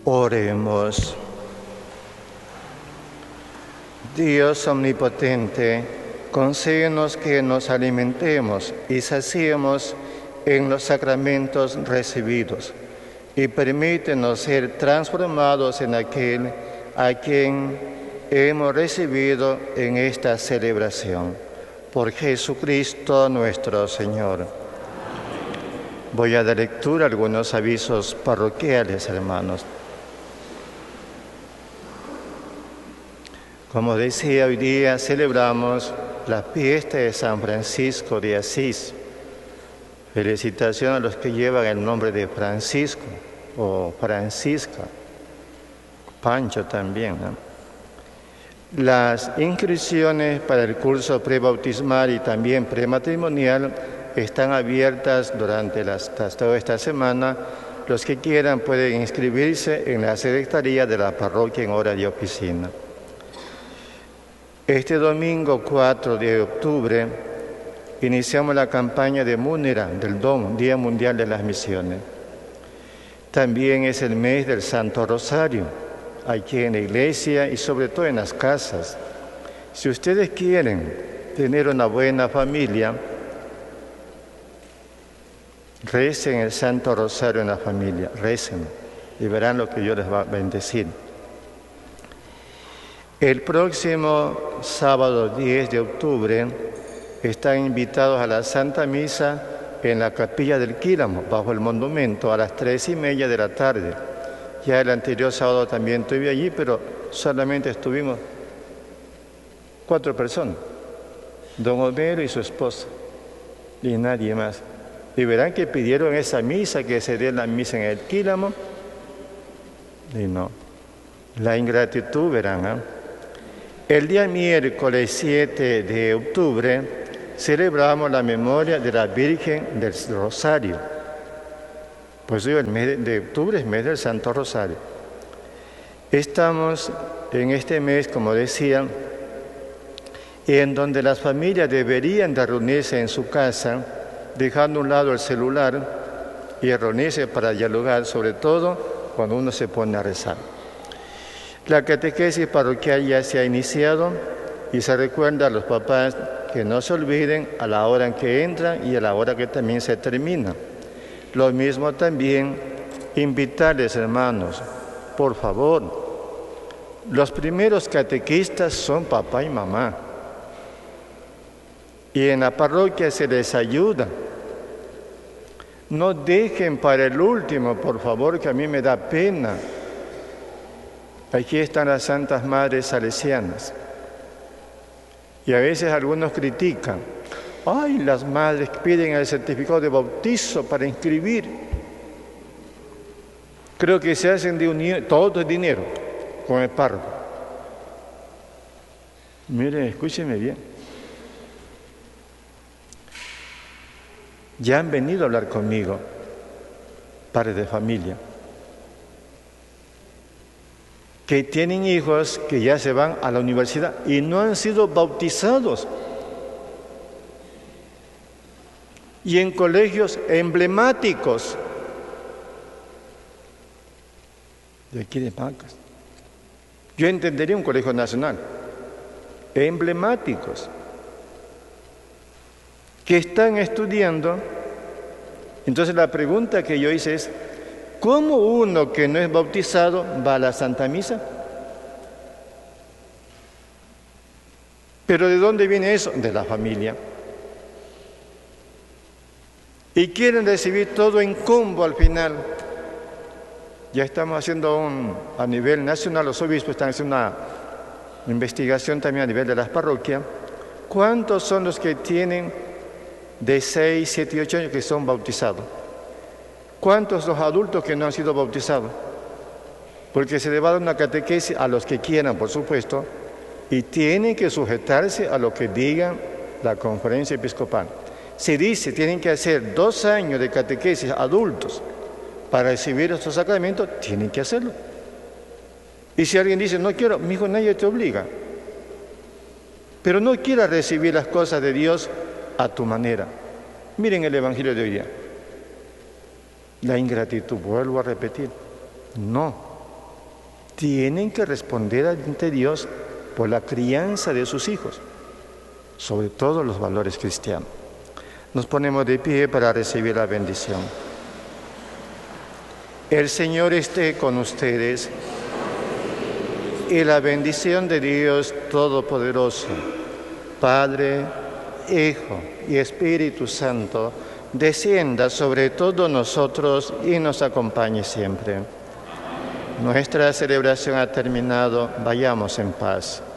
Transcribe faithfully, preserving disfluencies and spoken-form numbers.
Oremos. Dios omnipotente, concédenos que nos alimentemos y saciemos en los sacramentos recibidos y permítenos ser transformados en aquel a quien hemos recibido en esta celebración. Por Jesucristo nuestro Señor. Voy a dar lectura a algunos avisos parroquiales, hermanos. Como decía, hoy día celebramos la fiesta de San Francisco de Asís. Felicitación a los que llevan el nombre de Francisco o Francisca, Pancho también, ¿no? Las inscripciones para el curso prebautismal y también prematrimonial están abiertas durante las, toda esta semana. Los que quieran pueden inscribirse en la secretaría de la parroquia en hora de oficina. Este domingo cuatro de octubre iniciamos la campaña de Múnera del D O M, Día Mundial de las Misiones. También es el mes del Santo Rosario, aquí en la iglesia y sobre todo en las casas. Si ustedes quieren tener una buena familia, recen el Santo Rosario en la familia, recen y verán lo que Dios les va a bendecir. El próximo sábado diez de octubre están invitados a la Santa Misa en la Capilla del Quíramo, bajo el monumento, a las tres y media de la tarde. Ya el anterior sábado también estuve allí, pero solamente estuvimos cuatro personas, don Homero y su esposa, y nadie más. Y verán que pidieron esa misa, que se dé la misa en el Quíramo, y no. La ingratitud, verán, ¿eh? El día miércoles siete de octubre celebramos la memoria de la Virgen del Rosario. Pues digo, el mes de octubre es mes del Santo Rosario. Estamos en este mes, como decía, en donde las familias deberían de reunirse en su casa, dejando a un lado el celular y reunirse para dialogar, sobre todo cuando uno se pone a rezar. La catequesis parroquial ya se ha iniciado y se recuerda a los papás que no se olviden a la hora en que entran y a la hora que también se termina. Lo mismo también invitarles, hermanos, por favor, los primeros catequistas son papá y mamá. Y en la parroquia se les ayuda. No dejen para el último, por favor, que a mí me da pena. Aquí están las Santas Madres Salesianas. Y a veces algunos critican. Ay, las madres piden el certificado de bautizo para inscribir. Creo que se hacen de un, todo el dinero con el párroco. Miren, escúchenme bien. Ya han venido a hablar conmigo, padres de familia, que tienen hijos que ya se van a la universidad y no han sido bautizados. Y en colegios emblemáticos de aquí de Pacas. Yo entendería un colegio nacional, emblemáticos, que están estudiando. Entonces la pregunta que yo hice es, ¿cómo uno que no es bautizado va a la Santa Misa? ¿Pero de dónde viene eso? De la familia. Y quieren recibir todo en combo al final. Ya estamos haciendo un, a nivel nacional, los obispos están haciendo una investigación también a nivel de las parroquias. ¿Cuántos son los que tienen de seis, siete y ocho años que son bautizados? ¿Cuántos los adultos que no han sido bautizados? Porque se le va a dar una catequesis a los que quieran, por supuesto, y tienen que sujetarse a lo que diga la conferencia episcopal. Se dice, tienen que hacer dos años de catequesis adultos para recibir estos sacramentos, tienen que hacerlo. Y si alguien dice, no quiero, mi hijo, nadie te obliga. Pero no quieras recibir las cosas de Dios a tu manera. Miren el Evangelio de hoy día. La ingratitud, vuelvo a repetir, no. tienen que responder ante Dios por la crianza de sus hijos, sobre todo los valores cristianos. Nos ponemos de pie para recibir la bendición. El Señor esté con ustedes y la bendición de Dios Todopoderoso, Padre, Hijo y Espíritu Santo, descienda sobre todos nosotros y nos acompañe siempre. Nuestra celebración ha terminado, vayamos en paz.